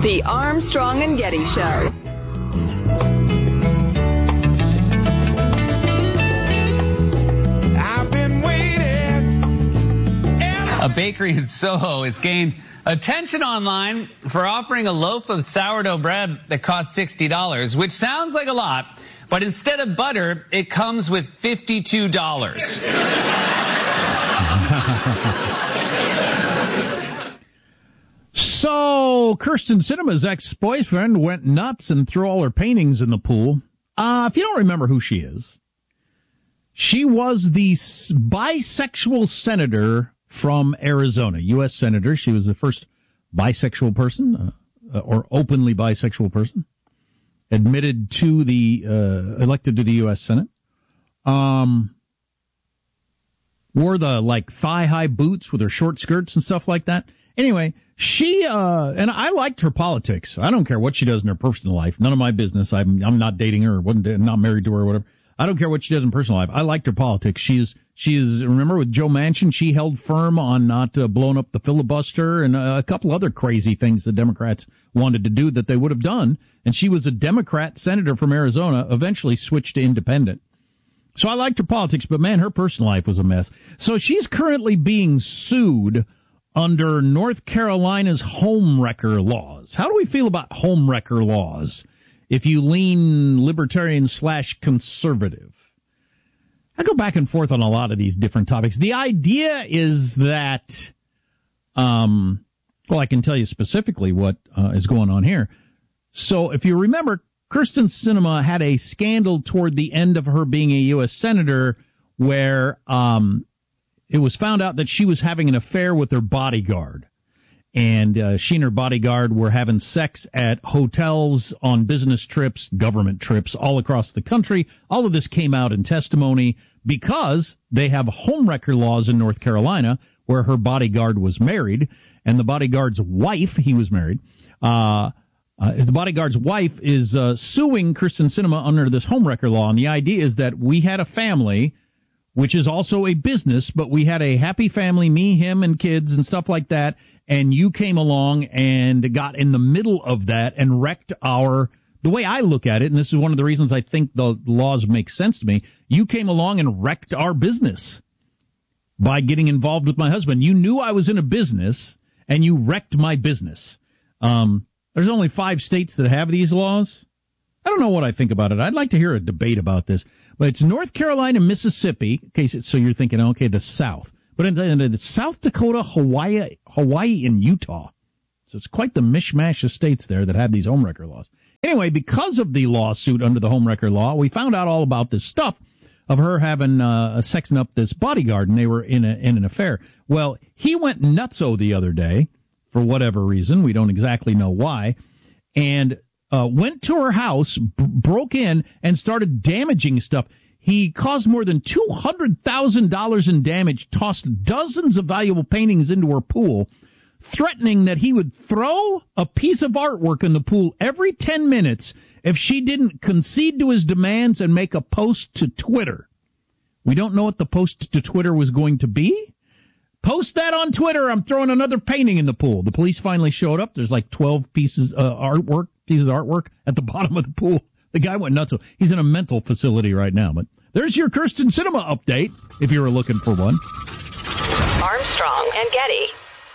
The Armstrong and Getty Show. I've been waiting. A bakery in Soho has gained attention online for offering a loaf of sourdough bread that costs $60, which sounds like a lot, but instead of butter, it comes with $52. So, Kyrsten Sinema's ex-boyfriend went nuts and threw all her paintings in the pool. If you don't remember who she is, she was the bisexual senator from Arizona, U.S. senator. She was the first bisexual person, or openly bisexual person, admitted to the, elected to the U.S. Senate. Wore the, thigh-high boots with her short skirts and stuff like that. Anyway, she, and I liked her politics. I don't care what she does in her personal life. None of my business. I'm not dating her, or not married to her or whatever. I don't care what she does in personal life. I liked her politics. She is, remember with Joe Manchin, she held firm on not blowing up the filibuster and a couple other crazy things the Democrats wanted to do that they would have done. And she was a Democrat senator from Arizona, eventually switched to independent. So I liked her politics, but man, her personal life was a mess. So she's currently being sued under North Carolina's homewrecker laws. How do we feel about homewrecker laws if you lean libertarian/conservative? I go back and forth on a lot of these different topics. The idea is that, well, I can tell you specifically what is going on here. So if you remember, Kyrsten Sinema had a scandal toward the end of her being a U.S. senator where it was found out that she was having an affair with her bodyguard. And she and her bodyguard were having sex at hotels, on business trips, government trips, all across the country. All of this came out in testimony because they have homewrecker laws in North Carolina where her bodyguard was married, and the bodyguard's wife, he was married, the bodyguard's wife is suing Kyrsten Sinema under this homewrecker law. And the idea is that we had a family, which is also a business, but we had a happy family, me, him, and kids and stuff like that, and you came along and got in the middle of that and wrecked the way I look at it, and this is one of the reasons I think the laws make sense to me, you came along and wrecked our business by getting involved with my husband. You knew I was in a business, and you wrecked my business. There's only 5 states that have these laws. I don't know what I think about it. I'd like to hear a debate about this. But it's North Carolina, Mississippi. Okay, so you're thinking, okay, the South. But in South Dakota, Hawaii, and Utah. So it's quite the mishmash of states there that have these homewrecker laws. Anyway, because of the lawsuit under the homewrecker law, we found out all about this stuff of her having sexing up this bodyguard, and they were in an affair. Well, he went nutso the other day, for whatever reason. We don't exactly know why. And went to her house, broke in, and started damaging stuff. He caused more than $200,000 in damage, tossed dozens of valuable paintings into her pool, threatening that he would throw a piece of artwork in the pool every 10 minutes if she didn't concede to his demands and make a post to Twitter. We don't know what the post to Twitter was going to be. Post that on Twitter. I'm throwing another painting in the pool. The police finally showed up. There's like 12 pieces of artwork at the bottom of the pool. The guy went nuts. He's in a mental facility right now. But there's your Kyrsten Sinema update, if you were looking for one. Armstrong and Getty.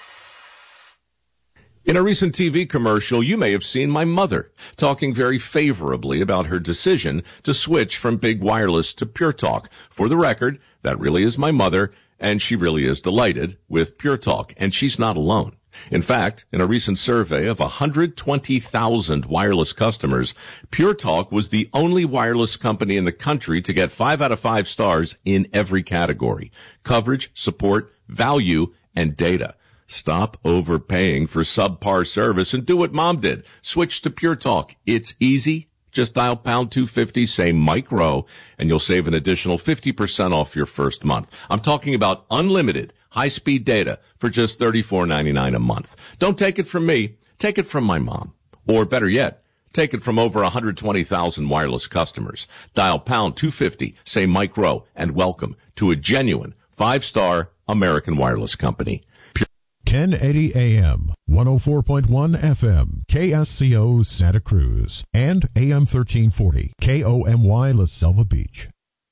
In a recent TV commercial, you may have seen my mother talking very favorably about her decision to switch from big wireless to Pure Talk. For the record, that really is my mother, and she really is delighted with Pure Talk, and she's not alone. In fact, in a recent survey of 120,000 wireless customers, Pure Talk was the only wireless company in the country to get 5 out of 5 stars in every category: coverage, support, value, and data. Stop overpaying for subpar service and do what Mom did. Switch to Pure Talk. It's easy. Just dial pound 250, say Mike Rowe, and you'll save an additional 50% off your first month. I'm talking about unlimited high-speed data for just $34.99 a month. Don't take it from me. Take it from my mom. Or better yet, take it from over 120,000 wireless customers. Dial pound 250, say Mike Rowe, and welcome to a genuine 5-star American wireless company. 1080 AM, 104.1 FM, KSCO Santa Cruz and AM 1340 KOMY La Selva Beach.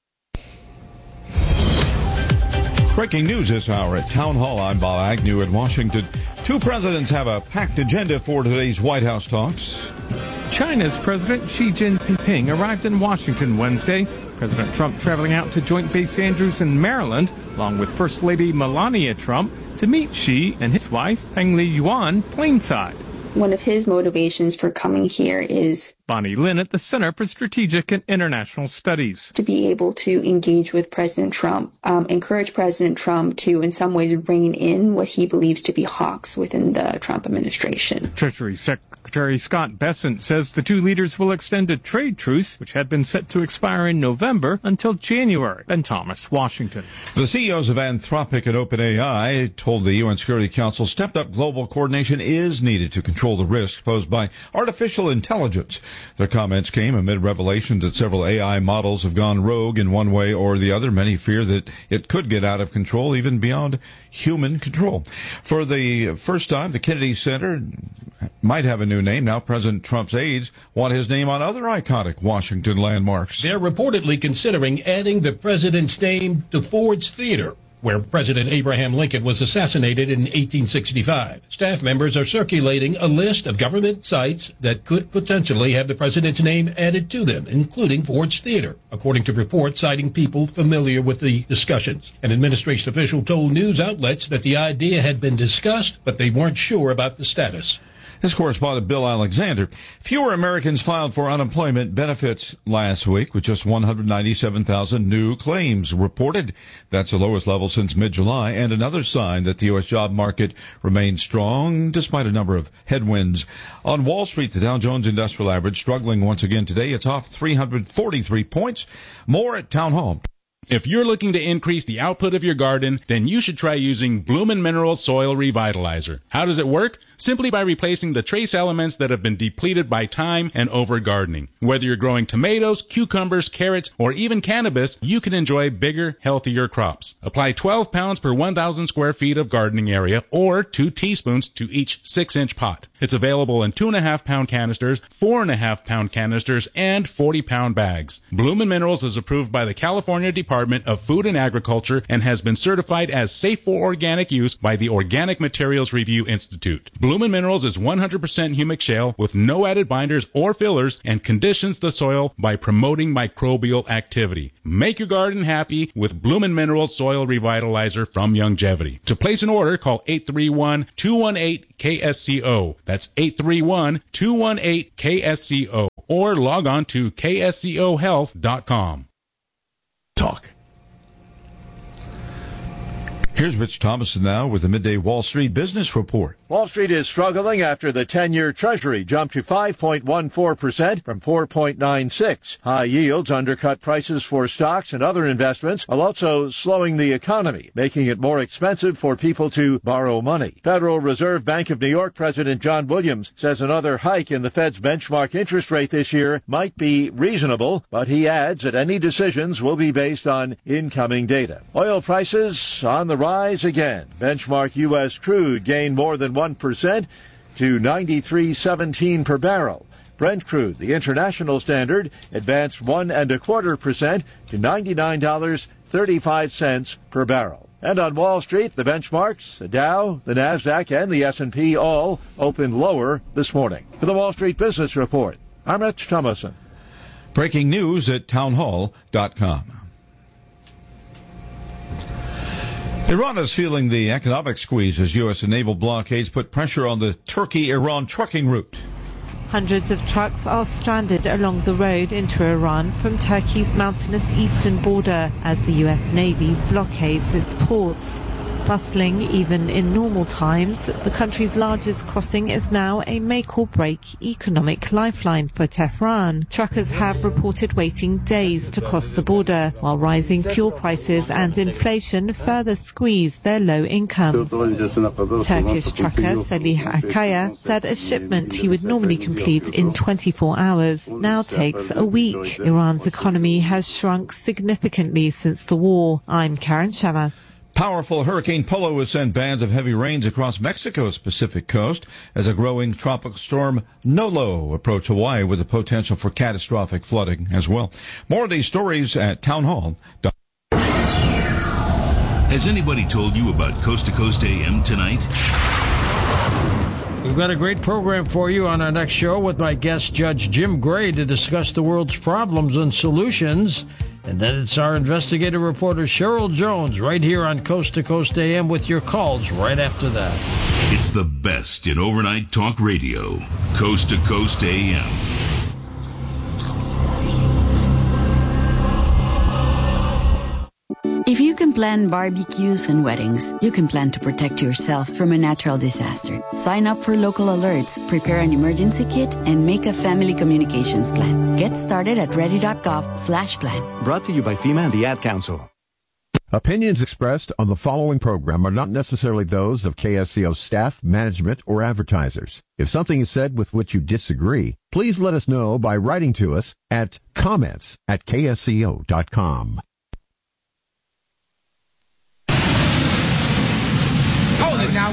Breaking news this hour at Town Hall. I'm Bob Agnew in Washington. Two presidents have a packed agenda for today's White House talks. China's President Xi Jinping arrived in Washington Wednesday. President Trump traveling out to Joint Base Andrews in Maryland, along with First Lady Melania Trump, to meet Xi and his wife, Peng Liyuan, plainside. One of his motivations for coming here is Bonnie Lin at the Center for Strategic and International Studies. To be able to engage with President Trump, encourage President Trump to in some ways rein in what he believes to be hawks within the Trump administration. Treasury Secretary Scott Bessent says the two leaders will extend a trade truce, which had been set to expire in November, until January. Ben Thomas, Washington. The CEOs of Anthropic and OpenAI told the UN Security Council stepped-up global coordination is needed to control the risks posed by artificial intelligence. Their comments came amid revelations that several AI models have gone rogue in one way or the other. Many fear that it could get out of control, even beyond human control. For the first time, the Kennedy Center might have a new name. Now President Trump's aides want his name on other iconic Washington landmarks. They're reportedly considering adding the president's name to Ford's Theater, where President Abraham Lincoln was assassinated in 1865. Staff members are circulating a list of government sites that could potentially have the president's name added to them, including Ford's Theater, according to reports citing people familiar with the discussions. An administration official told news outlets that the idea had been discussed, but they weren't sure about the status. This correspondent Bill Alexander. Fewer Americans filed for unemployment benefits last week, with just 197,000 new claims reported. That's the lowest level since mid-July, and another sign that the U.S. job market remains strong despite a number of headwinds. On Wall Street, the Dow Jones Industrial Average struggling once again today. It's off 343 points. More at Town Hall. If you're looking to increase the output of your garden, then you should try using Bloomin' Minerals Soil Revitalizer. How does it work? Simply by replacing the trace elements that have been depleted by time and over-gardening. Whether you're growing tomatoes, cucumbers, carrots, or even cannabis, you can enjoy bigger, healthier crops. Apply 12 pounds per 1,000 square feet of gardening area, or 2 teaspoons to each 6-inch pot. It's available in 2.5-pound canisters, 4.5-pound canisters, and 40-pound bags. Bloomin' Minerals is approved by the California Department of Food and Agriculture and has been certified as safe for organic use by the Organic Materials Review Institute. Bloomin' Minerals is 100% humic shale with no added binders or fillers and conditions the soil by promoting microbial activity. Make your garden happy with Bloomin' Minerals Soil Revitalizer from Longevity. To place an order, call 831-218-KSCO. That's 831-218-KSCO. Or log on to kscohealth.com. Talk. Here's Rich Thomason now with the Midday Wall Street Business Report. Wall Street is struggling after the 10-year Treasury jumped to 5.14% from 4.96. High yields undercut prices for stocks and other investments, while also slowing the economy, making it more expensive for people to borrow money. Federal Reserve Bank of New York President John Williams says another hike in the Fed's benchmark interest rate this year might be reasonable, but he adds that any decisions will be based on incoming data. Oil prices on the rise again. Benchmark U.S. crude gained more than 1% to $93.17 per barrel. Brent crude, the international standard, advanced 1.25% to $99.35 per barrel. And on Wall Street, the benchmarks, the Dow, the Nasdaq, and the S&P all opened lower this morning. For the Wall Street Business Report, I'm Rich Thomason. Breaking news at townhall.com. Iran is feeling the economic squeeze as U.S. and naval blockades put pressure on the Turkey-Iran trucking route. Hundreds of trucks are stranded along the road into Iran from Turkey's mountainous eastern border as the U.S. Navy blockades its ports. Bustling even in normal times, the country's largest crossing is now a make-or-break economic lifeline for Tehran. Truckers have reported waiting days to cross the border, while rising fuel prices and inflation further squeeze their low incomes. Turkish trucker Salih Akaya said a shipment he would normally complete in 24 hours now takes a week. Iran's economy has shrunk significantly since the war. I'm Karen Shavas. Powerful Hurricane Polo will send bands of heavy rains across Mexico's Pacific coast as a growing tropical storm Nolo approach Hawaii with the potential for catastrophic flooding as well. More of these stories at townhall. Has anybody told you about Coast to Coast AM tonight? We've got a great program for you on our next show with my guest, Judge Jim Gray, to discuss the world's problems and solutions. And then it's our investigative reporter, Cheryl Jones, right here on Coast to Coast AM with your calls right after that. It's the best in overnight talk radio. Coast to Coast AM. If you can plan barbecues and weddings, you can plan to protect yourself from a natural disaster. Sign up for local alerts, prepare an emergency kit, and make a family communications plan. Get started at ready.gov/plan. Brought to you by FEMA and the Ad Council. Opinions expressed on the following program are not necessarily those of KSCO staff, management, or advertisers. If something is said with which you disagree, please let us know by writing to us at comments@ksco.com. Now.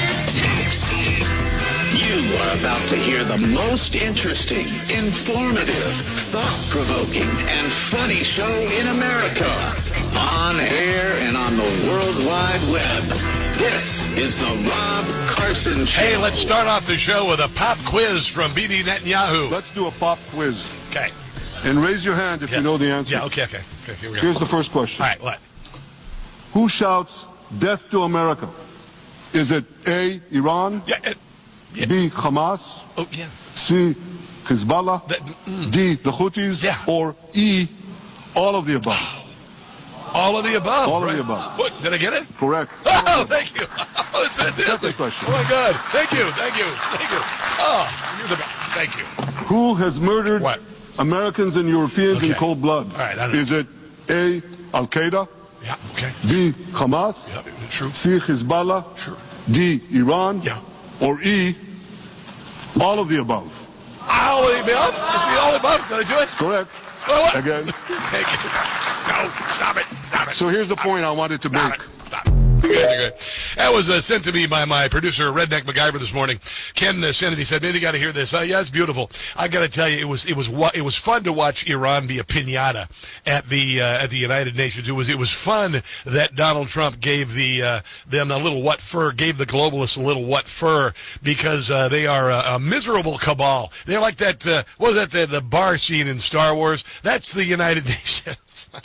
You are about to hear the most interesting, informative, thought-provoking, and funny show in America. On air and on the World Wide Web. This is the Rob Carson Show. Hey, let's start off the show with a pop quiz from Bibi Netanyahu. Let's do a pop quiz. Okay. And raise your hand if you know the answer. Yeah, okay. Here we go. Here's the first question. All right, what? Who shouts death to America? Is it A, Iran? Yeah. B, Hamas? Oh, yeah. C, Hezbollah? D, the Houthis? Yeah. Or E, all of the above? All of the above? All of the above. What, did I get it? Correct. Oh, thank you. Oh, that's fantastic. Second question. Oh, my God. Thank you. Oh, you're the best. Thank you. Who has murdered Americans and Europeans in cold blood? All right, I don't know. Is it A, Al-Qaeda? Yeah, okay. B, Hamas? Yeah, true. C, Hezbollah? True. D, Iran? Yeah. Or E, all of the above? All of the above? Is the all of the above? Did I do it? Correct. Well, what? Again. Thank you. No, stop it. So here's the point I wanted to make. Stop it. Good. That was sent to me by my producer, Redneck MacGyver, this morning. Ken sent it. He said, "Man, you got to hear this." Yeah, it's beautiful. I got to tell you, it was fun to watch Iran be a piñata at the United Nations. It was fun that Donald Trump gave them a little what fur, gave the globalists a little what fur, because they are a miserable cabal. They're like that. What was that? The bar scene in Star Wars. That's the United Nations.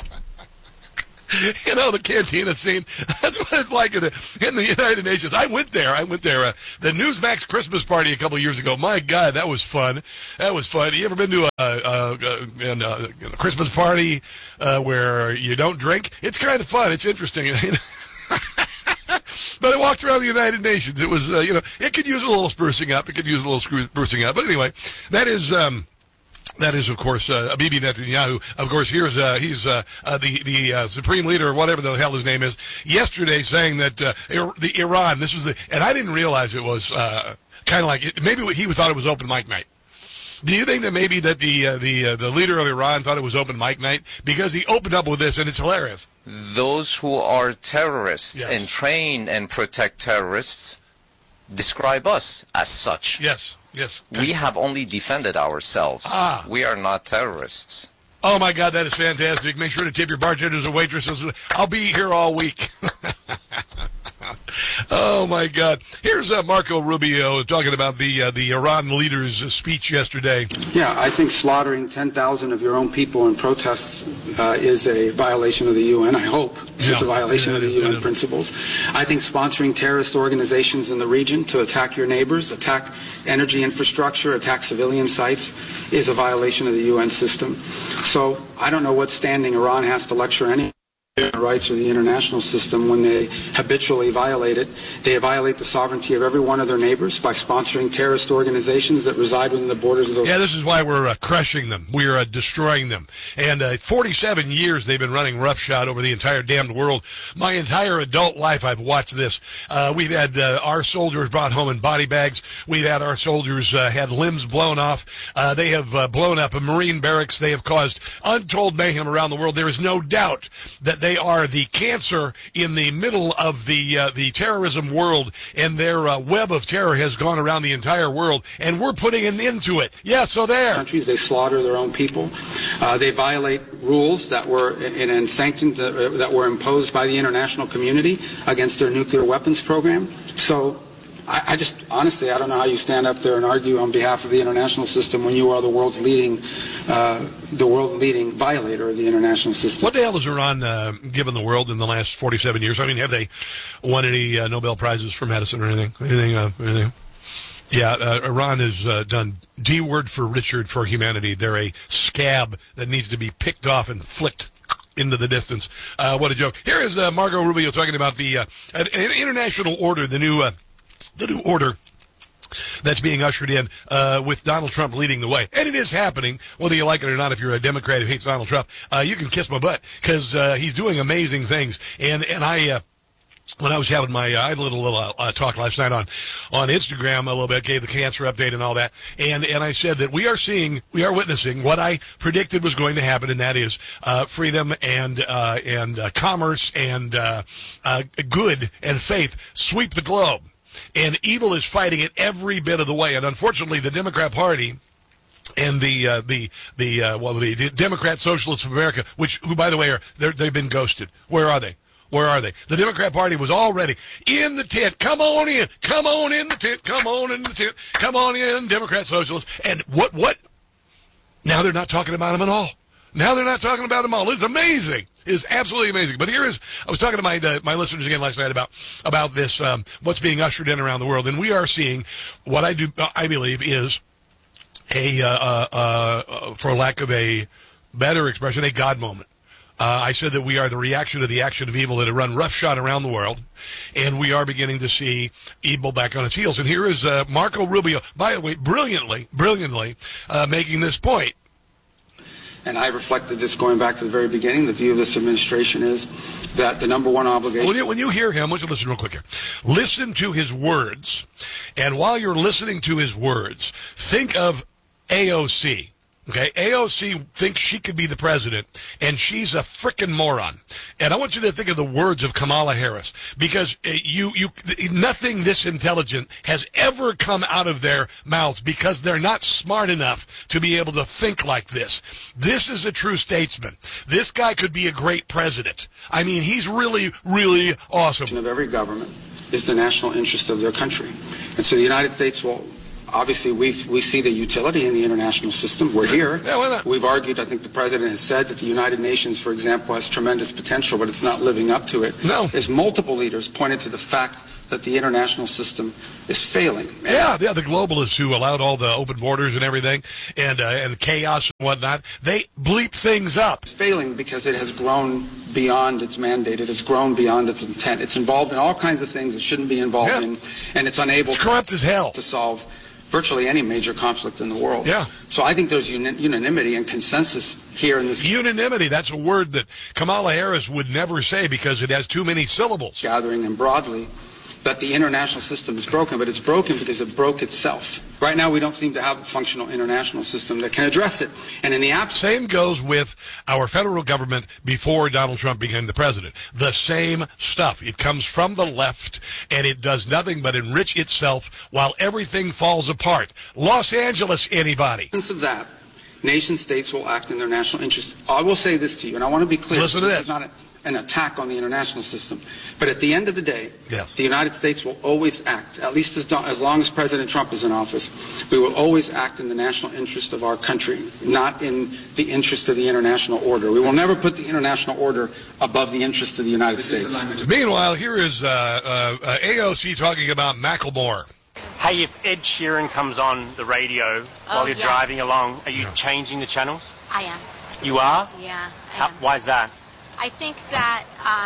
You know, the cantina scene. That's what it's like in the United Nations. I went there. The Newsmax Christmas party a couple of years ago. My God, that was fun. You ever been to a Christmas party where you don't drink? It's kind of fun. It's interesting. But I walked around the United Nations. It was, it could use a little sprucing up. But anyway, that is, of course, Bibi Netanyahu. Of course, he's the supreme leader, or whatever the hell his name is, yesterday saying that the Iran, and I didn't realize it was kind of like, maybe he thought it was open mic night. Do you think that maybe that the leader of Iran thought it was open mic night? Because he opened up with this, and it's hilarious. Those who are terrorists and train and protect terrorists describe us as such. Yes. We have only defended ourselves. We are not terrorists. Oh, my God, that is fantastic. Make sure to tip your bartenders and waitresses. I'll be here all week. Oh, my God. Here's Marco Rubio talking about the Iran leader's speech yesterday. Yeah, I think slaughtering 10,000 of your own people in protests is a violation of the UN. I hope it's a violation of the UN principles. I think sponsoring terrorist organizations in the region to attack your neighbors, attack energy infrastructure, attack civilian sites is a violation of the UN system. So I don't know what standing Iran has to lecture any rights or the international system when they habitually violate it. They violate the sovereignty of every one of their neighbors by sponsoring terrorist organizations that reside within the borders of those. Yeah, this is why we're crushing them. We're destroying them. And 47 years they've been running roughshod over the entire damned world. My entire adult life I've watched this. We've had our soldiers brought home in body bags. We've had our soldiers had limbs blown off. They have blown up a Marine barracks. They have caused untold mayhem around the world. There is no doubt that They are the cancer in the middle of the terrorism world, and their web of terror has gone around the entire world, and we're putting an end to it. Yeah, so there. Countries, they slaughter their own people. They violate rules that were and sanctions that were imposed by the international community against their nuclear weapons program. So I just, honestly, I don't know how you stand up there and argue on behalf of the international system when you are the world's leading violator of the international system. What the hell has Iran given the world in the last 47 years? I mean, have they won any Nobel Prizes for medicine or anything? Anything? Yeah, Iran has done D word for Richard for humanity. They're a scab that needs to be picked off and flicked into the distance. What a joke. Here is Marco Rubio talking about the international order, the new order that's being ushered in with Donald Trump leading the way. And it is happening, whether you like it or not. If you're a Democrat who hates Donald Trump, you can kiss my butt, because he's doing amazing things. And I... when I was having I had a little talk last night on Instagram a little bit, gave the cancer update and all that, and I said that we are witnessing what I predicted was going to happen, and that is freedom and commerce and good and faith sweep the globe, and evil is fighting it every bit of the way. And unfortunately, the Democrat Party and the Democrat Socialists of America, who by the way they've been ghosted. Where are they? Where are they? The Democrat Party was already in the tent. Come on in. Come on in the tent. Come on in the tent. Come on in, Democrat Socialists. And what? Now they're not talking about them at all. Now they're not talking about them at all. It's amazing. It's absolutely amazing. But I was talking to my listeners again last night about this, what's being ushered in around the world. And we are seeing what I believe is for lack of a better expression, a God moment. I said that we are the reaction to the action of evil that had run roughshod around the world, and we are beginning to see evil back on its heels. And here is Marco Rubio, by the way, brilliantly making this point. And I reflected this going back to the very beginning. The view of this administration is that the number one obligation... When you hear him, I want you to listen real quick here. Listen to his words, and while you're listening to his words, think of AOC. Okay, AOC thinks she could be the president, and she's a frickin' moron. And I want you to think of the words of Kamala Harris, because nothing this intelligent has ever come out of their mouths, because they're not smart enough to be able to think like this. This is a true statesman. This guy could be a great president. I mean, he's really, really awesome. ...of every government is the national interest of their country. And so the United States will... Obviously, we see the utility in the international system. We're here. Yeah, why not? We've argued, I think the President has said that the United Nations, for example, has tremendous potential, but it's not living up to it. No. There's multiple leaders pointed to the fact that the international system is failing. Yeah, the globalists who allowed all the open borders and everything, and the chaos and whatnot, they bleep things up. It's failing because it has grown beyond its mandate. It has grown beyond its intent. It's involved in all kinds of things it shouldn't be involved in, and it's unable corrupt as hell to solve virtually any major conflict in the world. Yeah. So I think there's unanimity and consensus here in this. Unanimity, that's a word that Kamala Harris would never say because it has too many syllables. Gathering and broadly that the international system is broken, but it's broken because it broke itself. Right now we don't seem to have a functional international system that can address it. And in the same goes with our federal government before Donald Trump became the president. The same stuff. It comes from the left, and it does nothing but enrich itself while everything falls apart. Los Angeles, anybody? Of that, nation states will act in their national interest. I will say this to you, and I want to be clear. Listen to this. It's not an attack on the international system. But at the end of the day, yes, the United States will always act, at least as long as President Trump is in office, we will always act in the national interest of our country, not in the interest of the international order. We will never put the international order above the interest of the United States. Meanwhile, here is AOC talking about Macklemore. Hey, if Ed Sheeran comes on the radio while you're driving along, are you changing the channels? I am. You are? Yeah, Why is that? I think that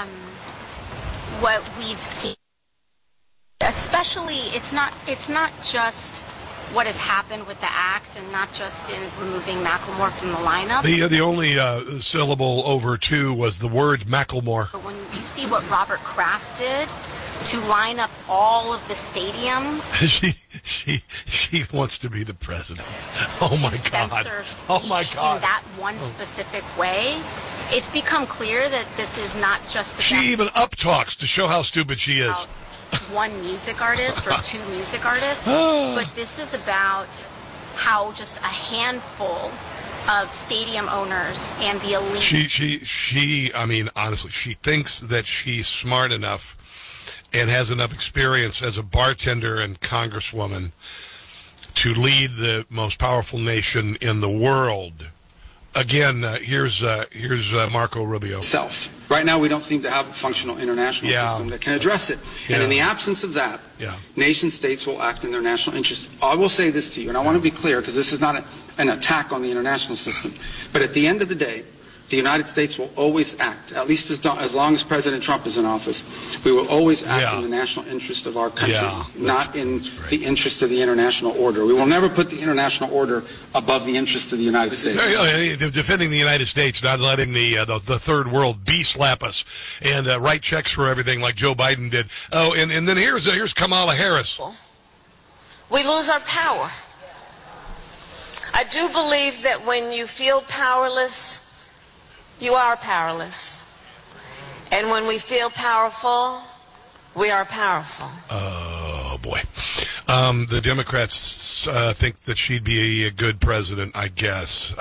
what we've seen, especially, it's not just what has happened with the act, and not just in removing Macklemore from the lineup. The only syllable over two was the word Macklemore. But when you see what Robert Kraft did to line up all of the stadiums, she wants to be the president. Oh my God! Oh my God! In that one specific way. it's become clear that this is not just about... She even up-talks to show how stupid she is. One music artist or two music artists, but this is about how just a handful of stadium owners and the elite... She, I mean, honestly, she thinks that she's smart enough and has enough experience as a bartender and congresswoman to lead the most powerful nation in the world. Again, here's Marco Rubio. Right now, we don't seem to have a functional international system that can address it. And in the absence of that, nation states will act in their national interest. I will say this to you, and I want to be clear, because this is not an attack on the international system. But at the end of the day, the United States will always act, at least as long as President Trump is in office. We will always act in the national interest of our country, not in the interest of the international order. We will never put the international order above the interest of the United States. Defending the United States, not letting the third world slap us and write checks for everything like Joe Biden did. Oh, and then here's Kamala Harris. We lose our power. I do believe that when you feel powerless, you are powerless. And when we feel powerful, we are powerful. Oh, boy. The Democrats think that she'd be a good president, I guess.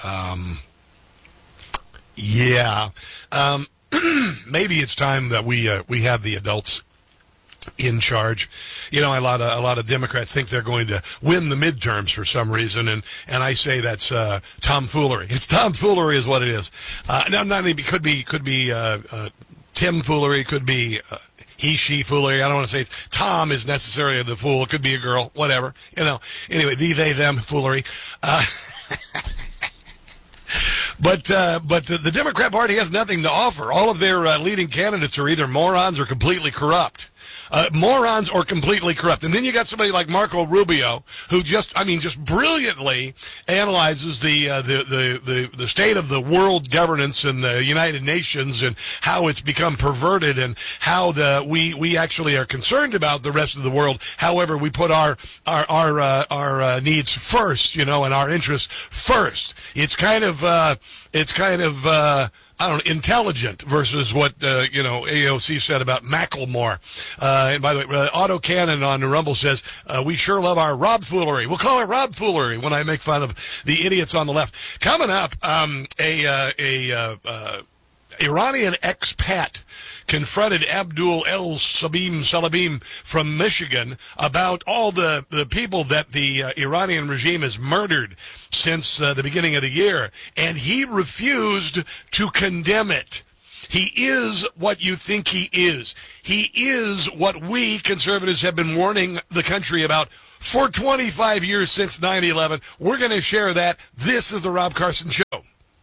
Maybe it's time that we have the adults in charge. You know, a lot of Democrats think they're going to win the midterms for some reason, and I say that's tomfoolery. It's tomfoolery is what it is. Could be Tim foolery, could be he, she foolery. I don't want to say Tom is necessarily the fool. It could be a girl, whatever. You know. Anyway, they, them foolery. But the Democrat Party has nothing to offer. All of their leading candidates are either morons or completely corrupt. Morons or completely corrupt. And then you got somebody like Marco Rubio, who just brilliantly analyzes the state of the world governance and the United Nations and how it's become perverted and how we actually are concerned about the rest of the world. However, we put our needs first, you know, and our interests first. It's kind of I don't know, intelligent versus what, AOC said about Macklemore. And by the way, Otto Cannon on Rumble says, we sure love our Rob foolery. We'll call it Rob foolery when I make fun of the idiots on the left. Coming up, Iranian expat confronted Abdul El Salabim from Michigan about all the people that the Iranian regime has murdered since the beginning of the year, and he refused to condemn it. He is what you think he is. He is what we conservatives have been warning the country about for 25 years since 9/11. We're going to share that. This is the Rob Carson Show.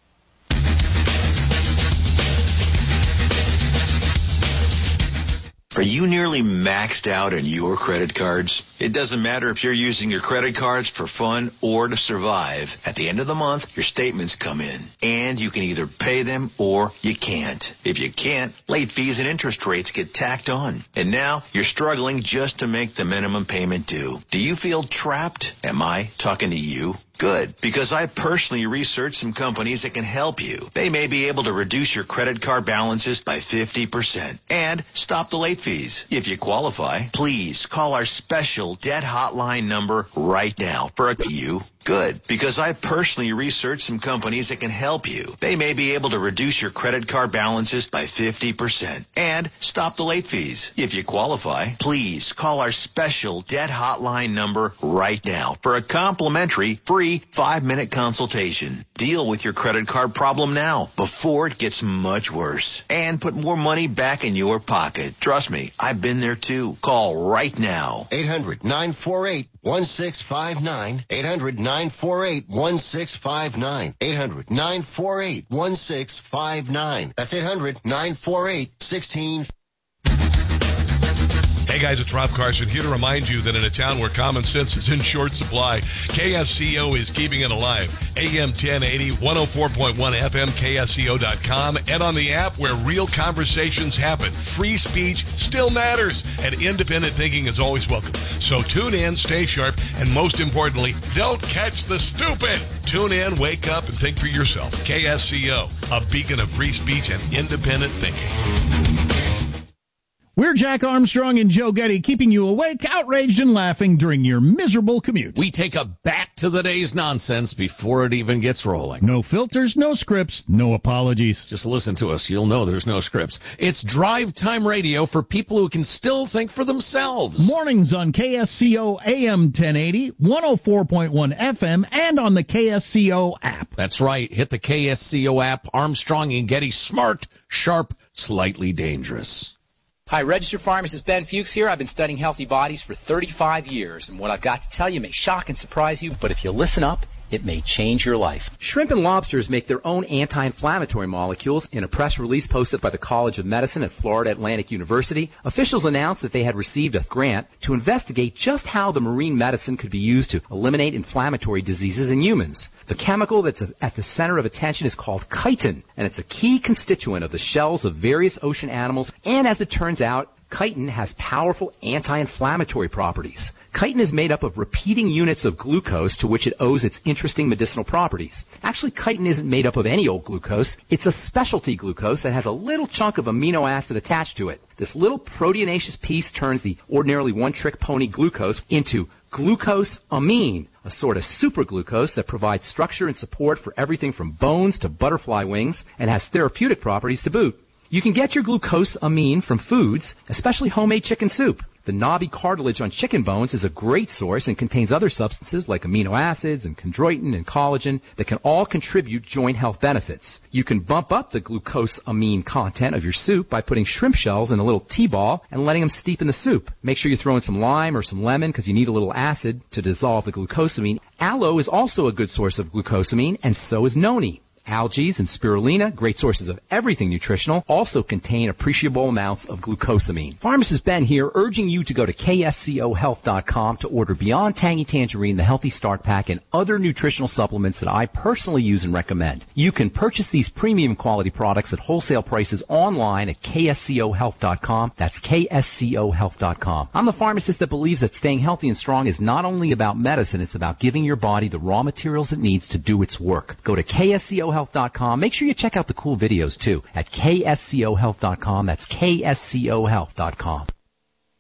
Are you nearly maxed out on your credit cards? It doesn't matter if you're using your credit cards for fun or to survive. At the end of the month, your statements come in, and you can either pay them or you can't. If you can't, late fees and interest rates get tacked on. And now you're struggling just to make the minimum payment due. Do you feel trapped? Am I talking to you? Good, because I personally researched some companies that can help you. They may be able to reduce your credit card balances by 50% and stop the late fees. If you qualify, please call our special debt hotline number right now for you. Good, because I personally researched some companies that can help you. They may be able to reduce your credit card balances by 50% and stop the late fees. If you qualify, please call our special debt hotline number right now for a complimentary free 5-minute consultation. Deal with your credit card problem now before it gets much worse and put more money back in your pocket. Trust me, I've been there too. Call right now. 800-948-1659. 800-948-1659. 800-948-1659. That's 800-948-1659. Hey guys, it's Rob Carson here to remind you that in a town where common sense is in short supply, KSCO is keeping it alive. AM 1080, 104.1 FM, KSCO.com, and on the app where real conversations happen. Free speech still matters, and independent thinking is always welcome. So tune in, stay sharp, and most importantly, don't catch the stupid. Tune in, wake up, and think for yourself. KSCO, a beacon of free speech and independent thinking. We're Jack Armstrong and Joe Getty, keeping you awake, outraged, and laughing during your miserable commute. We take a back to the day's nonsense before it even gets rolling. No filters, no scripts, no apologies. Just listen to us. You'll know there's no scripts. It's drive time radio for people who can still think for themselves. Mornings on KSCO AM 1080, 104.1 FM, and on the KSCO app. That's right. Hit the KSCO app. Armstrong and Getty, smart, sharp, slightly dangerous. Hi, registered pharmacist Ben Fuchs here. I've been studying healthy bodies for 35 years, and what I've got to tell you may shock and surprise you, but if you listen up, it may change your life. Shrimp and lobsters make their own anti-inflammatory molecules. In a press release posted by the College of Medicine at Florida Atlantic University, officials announced that they had received a grant to investigate just how the marine medicine could be used to eliminate inflammatory diseases in humans. The chemical that's at the center of attention is called chitin, and it's a key constituent of the shells of various ocean animals, and as it turns out, chitin has powerful anti-inflammatory properties. Chitin is made up of repeating units of glucose to which it owes its interesting medicinal properties. Actually, chitin isn't made up of any old glucose. It's a specialty glucose that has a little chunk of amino acid attached to it. This little proteinaceous piece turns the ordinarily one-trick pony glucose into glucosamine, a sort of superglucose that provides structure and support for everything from bones to butterfly wings and has therapeutic properties to boot. You can get your glucosamine from foods, especially homemade chicken soup. The knobby cartilage on chicken bones is a great source and contains other substances like amino acids and chondroitin and collagen that can all contribute joint health benefits. You can bump up the glucosamine content of your soup by putting shrimp shells in a little T-ball and letting them steep in the soup. Make sure you throw in some lime or some lemon because you need a little acid to dissolve the glucosamine. Aloe is also a good source of glucosamine, and so is noni. Algae and spirulina, great sources of everything nutritional, also contain appreciable amounts of glucosamine. Pharmacist Ben here, urging you to go to KSCOHealth.com to order Beyond Tangy Tangerine, the Healthy Start Pack, and other nutritional supplements that I personally use and recommend. You can purchase these premium quality products at wholesale prices online at KSCOHealth.com. That's KSCOHealth.com. I'm the pharmacist that believes that staying healthy and strong is not only about medicine, it's about giving your body the raw materials it needs to do its work. Go to KSCOHealth.com. Make sure you check out the cool videos, too, at KSCOHealth.com. That's KSCOHealth.com.